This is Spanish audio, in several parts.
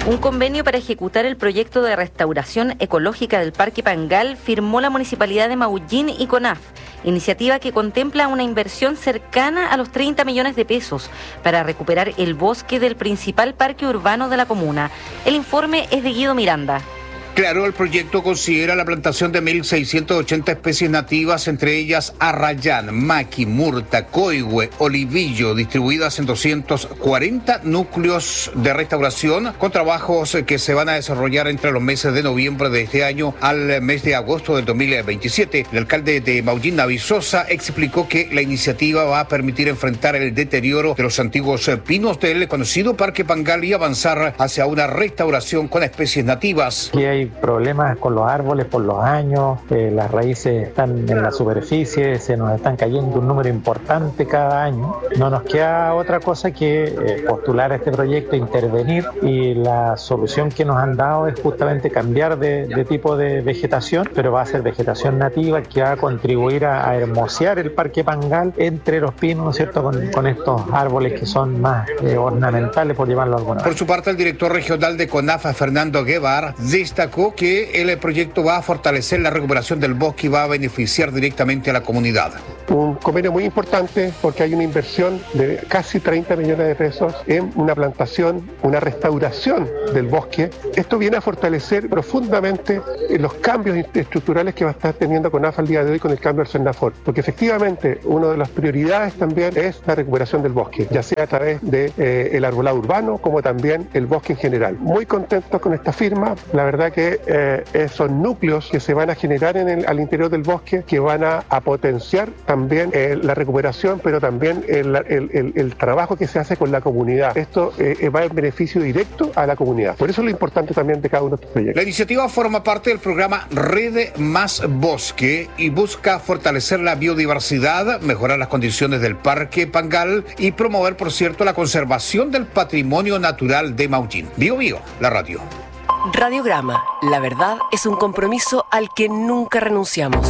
Un convenio para ejecutar el proyecto de restauración ecológica del Parque Pangal firmó la Municipalidad de Maullín y CONAF, iniciativa que contempla una inversión cercana a los 30 millones de pesos para recuperar el bosque del principal parque urbano de la comuna. El informe es de Guido Miranda. Claro, el proyecto considera la plantación de 1.680 especies nativas, entre ellas arrayán, maqui, murta, coihue, olivillo, distribuidas en 240 núcleos de restauración, con trabajos que se van a desarrollar entre los meses de noviembre de este año al mes de agosto del 2027. El alcalde de Maullín, David Sosa, explicó que la iniciativa va a permitir enfrentar el deterioro de los antiguos pinos del conocido Parque Pangal y avanzar hacia una restauración con especies nativas. Hay problemas con los árboles por los años, las raíces están en la superficie, se nos están cayendo un número importante cada año. No nos queda otra cosa que postular a este proyecto, intervenir, y la solución que nos han dado es justamente cambiar de tipo de vegetación, pero va a ser vegetación nativa que va a contribuir a hermosear el Parque Pangal entre los pinos, ¿no es cierto?, con estos árboles que son más ornamentales, por llamarlo de alguna manera. Por su parte, el director regional de CONAF, Fernando Guevara, destacó que el proyecto va a fortalecer la recuperación del bosque y va a beneficiar directamente a la comunidad. Un convenio muy importante porque hay una inversión de casi 30 millones de pesos en una plantación, una restauración del bosque. Esto viene a fortalecer profundamente los cambios estructurales que va a estar teniendo CONAF al día de hoy con el cambio del Sendafor, porque efectivamente una de las prioridades también es la recuperación del bosque, ya sea a través de el arbolado urbano como también el bosque en general. Muy contentos con esta firma, la verdad que son núcleos que se van a generar al interior del bosque que van a potenciar también la recuperación, pero también el trabajo que se hace con la comunidad. Esto va en beneficio directo a la comunidad. Por eso es lo importante también de cada uno de estos proyectos. La iniciativa forma parte del programa Red Más Bosque y busca fortalecer la biodiversidad, mejorar las condiciones del Parque Pangal y promover, por cierto, la conservación del patrimonio natural de Maullín. Bio, la radio. Radiograma. La verdad es un compromiso al que nunca renunciamos.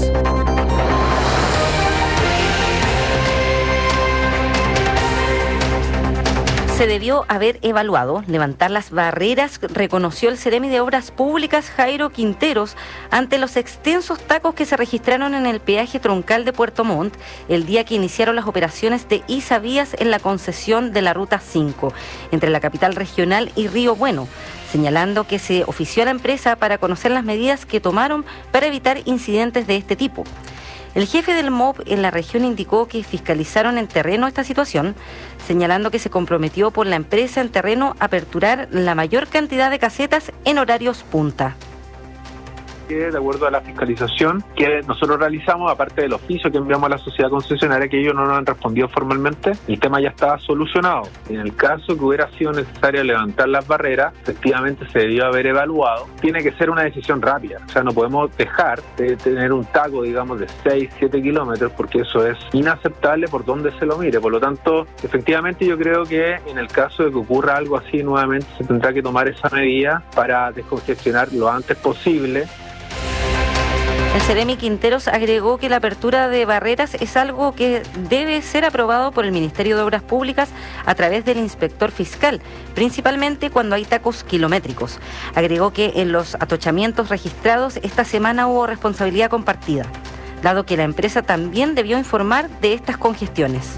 Se debió haber evaluado levantar las barreras, reconoció el Ceremi de Obras Públicas Jairo Quinteros ante los extensos tacos que se registraron en el peaje troncal de Puerto Montt el día que iniciaron las operaciones de Isavías en la concesión de la Ruta 5 entre la capital regional y Río Bueno, señalando que se ofició a la empresa para conocer las medidas que tomaron para evitar incidentes de este tipo. El jefe del MOB en la región indicó que fiscalizaron en terreno esta situación, señalando que se comprometió por la empresa en terreno a aperturar la mayor cantidad de casetas en horarios punta. De acuerdo a la fiscalización que nosotros realizamos, aparte del oficio que enviamos a la sociedad concesionaria, que ellos no nos han respondido formalmente, el tema ya está solucionado. En el caso que hubiera sido necesario levantar las barreras, efectivamente se debió haber evaluado. Tiene que ser una decisión rápida, o sea, no podemos dejar de tener un taco, digamos, de 6-7 kilómetros, porque eso es inaceptable por donde se lo mire. Por lo tanto, efectivamente yo creo que en el caso de que ocurra algo así nuevamente, se tendrá que tomar esa medida para descongestionar lo antes posible. El Ceremi Quinteros agregó que la apertura de barreras es algo que debe ser aprobado por el Ministerio de Obras Públicas a través del inspector fiscal, principalmente cuando hay tacos kilométricos. Agregó que en los atochamientos registrados esta semana hubo responsabilidad compartida, dado que la empresa también debió informar de estas congestiones.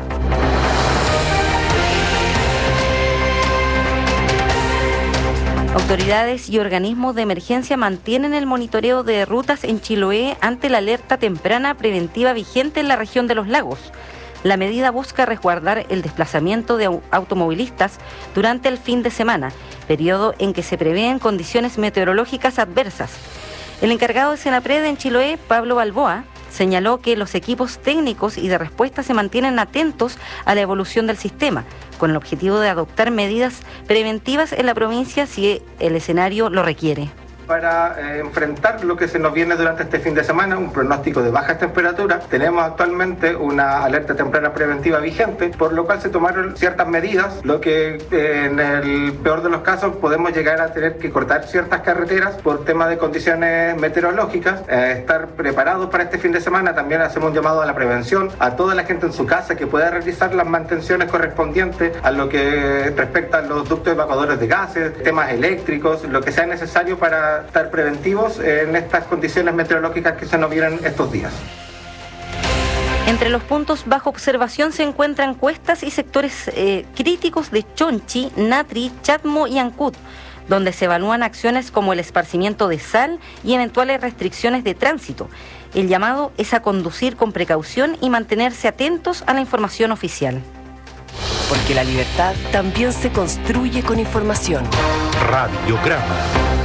Autoridades y organismos de emergencia mantienen el monitoreo de rutas en Chiloé ante la alerta temprana preventiva vigente en la región de los lagos. La medida busca resguardar el desplazamiento de automovilistas durante el fin de semana, periodo en que se prevén condiciones meteorológicas adversas. El encargado de Senapred en Chiloé, Pablo Balboa, señaló que los equipos técnicos y de respuesta se mantienen atentos a la evolución del sistema, con el objetivo de adoptar medidas preventivas en la provincia si el escenario lo requiere. para enfrentar lo que se nos viene durante este fin de semana, un pronóstico de bajas temperaturas. Tenemos actualmente una alerta temprana preventiva vigente, por lo cual se tomaron ciertas medidas, lo que en el peor de los casos podemos llegar a tener que cortar ciertas carreteras por tema de condiciones meteorológicas. Estar preparados para este fin de semana. También hacemos un llamado a la prevención a toda la gente en su casa que pueda realizar las mantenciones correspondientes a lo que respecta a los ductos evacuadores de gases, temas eléctricos, lo que sea necesario para estar preventivos en estas condiciones meteorológicas que se nos vienen estos días. Entre los puntos bajo observación se encuentran cuestas y sectores críticos de Chonchi, Natri, Chatmo y Ancud, donde se evalúan acciones como el esparcimiento de sal y eventuales restricciones de tránsito. El llamado es a conducir con precaución y mantenerse atentos a la información oficial. Porque la libertad también se construye con información. Radiograma.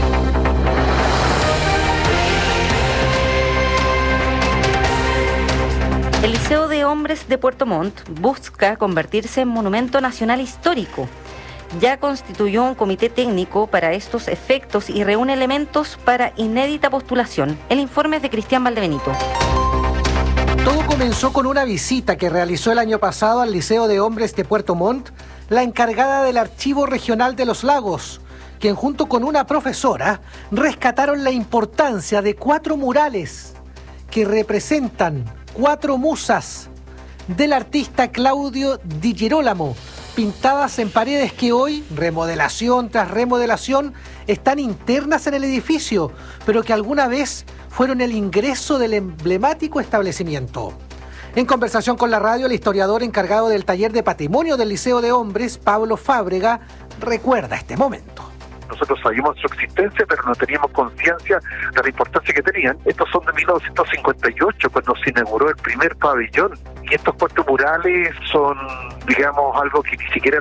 El Liceo de Hombres de Puerto Montt busca convertirse en monumento nacional histórico. Ya constituyó un comité técnico para estos efectos y reúne elementos para inédita postulación. El informe es de Cristian Valdebenito. Todo comenzó con una visita que realizó el año pasado al Liceo de Hombres de Puerto Montt la encargada del Archivo Regional de los Lagos, quien junto con una profesora rescataron la importancia de 4 murales que representan 4 musas del artista Claudio Di Girolamo, pintadas en paredes que hoy, remodelación tras remodelación, están internas en el edificio, pero que alguna vez fueron el ingreso del emblemático establecimiento. En conversación con la radio, el historiador encargado del taller de patrimonio del Liceo de Hombres, Pablo Fábrega, recuerda este momento. Nosotros sabíamos su existencia, pero no teníamos conciencia de la importancia que tenían. Estos son de 1958, cuando se inauguró el primer pabellón. Y estos 4 murales son, digamos, algo que ni siquiera